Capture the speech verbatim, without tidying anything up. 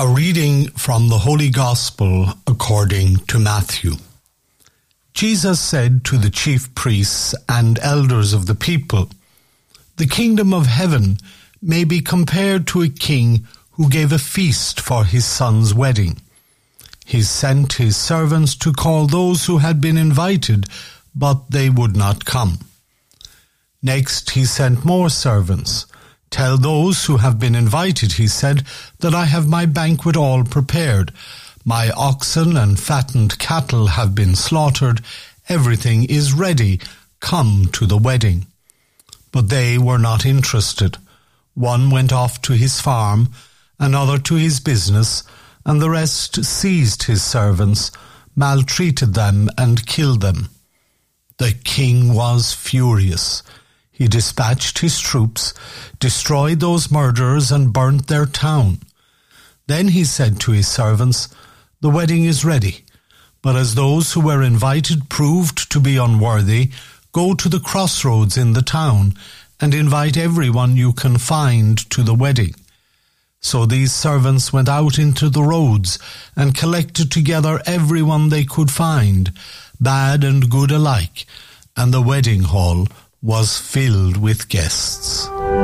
A reading from the Holy Gospel according to Matthew. Jesus said to the chief priests and elders of the people, "The kingdom of heaven may be compared to a king who gave a feast for his son's wedding. He sent his servants to call those who had been invited, but they would not come. Next he sent more servants. 'Tell those who have been invited,' he said, 'that I have my banquet all prepared. My oxen and fattened cattle have been slaughtered. Everything is ready. Come to the wedding.' But they were not interested. One went off to his farm, another to his business, and the rest seized his servants, maltreated them, and killed them. The king was furious. He dispatched his troops, destroyed those murderers, and burnt their town. Then he said to his servants, 'The wedding is ready, but as those who were invited proved to be unworthy, go to the crossroads in the town and invite everyone you can find to the wedding.' So these servants went out into the roads and collected together everyone they could find, bad and good alike, and the wedding hall was filled with guests."